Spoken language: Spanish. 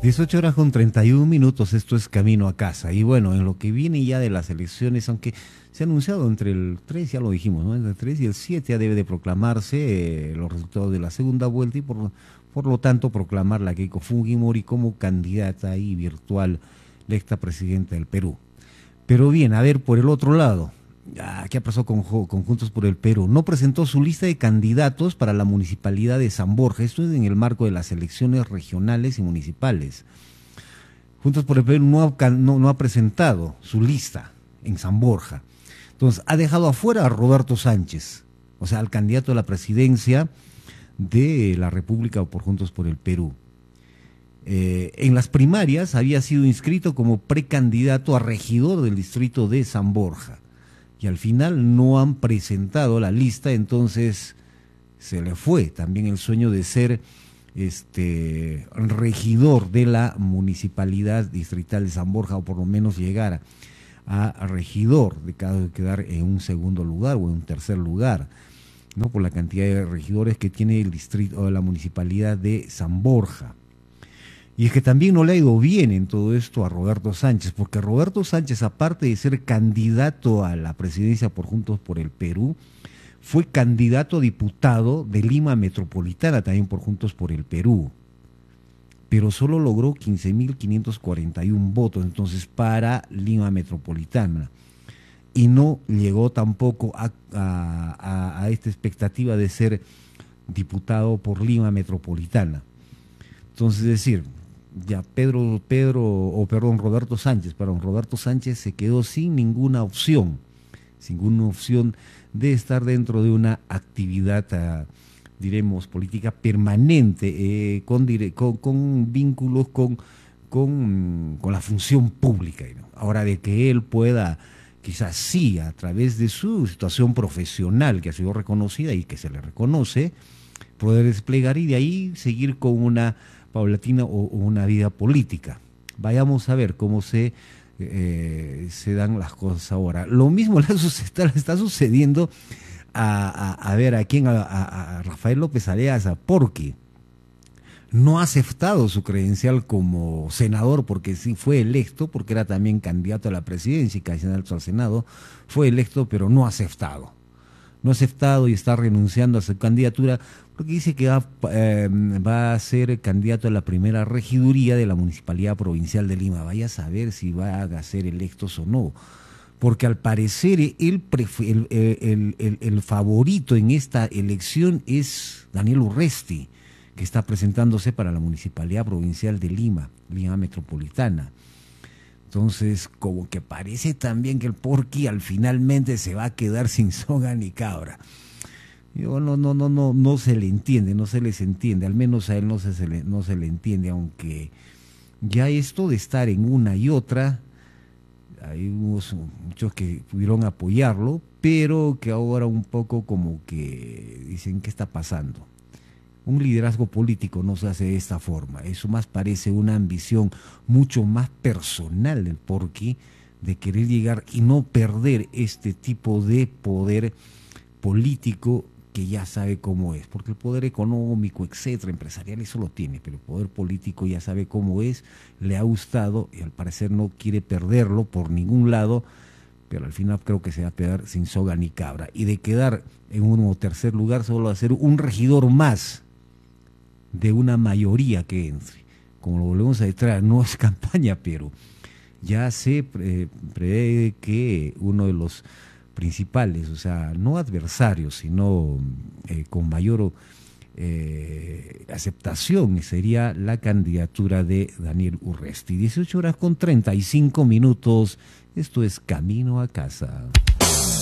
18 horas con 31 minutos, esto es Camino a Casa. Y bueno, en lo que viene ya de las elecciones, aunque se ha anunciado entre el 3, ya lo dijimos, ¿no? Entre el 3 y el 7 ya debe de proclamarse los resultados de la segunda vuelta y por lo tanto proclamar la Keiko Fujimori como candidata y virtual electa presidenta del Perú. Pero bien, a ver, por el otro lado, ¿qué ha pasado con Juntos por el Perú? No presentó su lista de candidatos para la municipalidad de San Borja, esto es en el marco de las elecciones regionales y municipales. Juntos por el Perú no ha presentado su lista en San Borja. Entonces, ha dejado afuera a Roberto Sánchez, o sea, al candidato a la presidencia de la República por Juntos por el Perú. En las primarias había sido inscrito como precandidato a regidor del distrito de San Borja. Y al final no han presentado la lista, entonces se le fue también el sueño de ser regidor de la municipalidad distrital de San Borja, o por lo menos llegar a regidor, de quedar en un segundo lugar o en un tercer lugar, ¿no? Por la cantidad de regidores que tiene el distrito o la municipalidad de San Borja. Y es que también no le ha ido bien en todo esto a Roberto Sánchez, porque Roberto Sánchez, aparte de ser candidato a la presidencia por Juntos por el Perú, fue candidato a diputado de Lima Metropolitana también por Juntos por el Perú, pero solo logró 15.541 votos entonces para Lima Metropolitana, y no llegó tampoco a esta expectativa de ser diputado por Lima Metropolitana. Entonces, es decir, ya Roberto Sánchez se quedó sin ninguna opción de estar dentro de una actividad, diremos, política permanente, con vínculos con la función pública, ¿no? Ahora, de que él pueda, quizás sí, a través de su situación profesional, que ha sido reconocida y que se le reconoce, poder desplegar y de ahí seguir con una paulatina o una vida política. Vayamos a ver cómo se dan las cosas ahora. Lo mismo le está sucediendo a Rafael López Aliaga, porque no ha aceptado su credencial como senador, porque sí fue electo, porque era también candidato a la presidencia y candidato al Senado, fue electo, pero no ha aceptado. No ha aceptado y está renunciando a su candidatura porque dice que va a ser candidato a la primera regiduría de la Municipalidad Provincial de Lima. Vaya a saber si va a ser electos o no, porque al parecer el favorito en esta elección es Daniel Urresti, que está presentándose para la Municipalidad Provincial de Lima, Lima Metropolitana. Entonces, como que parece también que el Porqui finalmente se va a quedar sin soga ni cabra. Yo no se le entiende, no se les entiende, al menos a él no se le entiende, aunque ya esto de estar en una y otra, hay muchos que pudieron apoyarlo, pero que ahora un poco como que dicen, ¿qué está pasando? Un liderazgo político no se hace de esta forma, eso más parece una ambición mucho más personal del Porqui, de querer llegar y no perder este tipo de poder político que ya sabe cómo es, porque el poder económico, etcétera, empresarial, eso lo tiene, pero el poder político ya sabe cómo es, le ha gustado y al parecer no quiere perderlo por ningún lado, pero al final creo que se va a quedar sin soga ni cabra, y de quedar en un o tercer lugar solo va a ser un regidor más de una mayoría que entre. Como lo volvemos a decir, no es campaña, pero ya se prevé que uno de los principales, o sea, no adversarios, sino con mayor aceptación, sería la candidatura de Daniel Urresti. 18 horas con 35 minutos, esto es Camino a Casa.